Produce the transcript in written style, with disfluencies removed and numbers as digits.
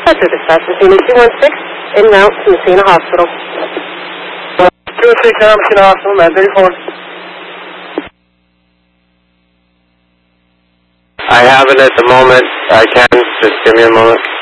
Roger, dispatch Messina 216, en route to Messina Hospital. 216, Messina Hospital, man 34. I have it at the moment. I can. Just give me a moment.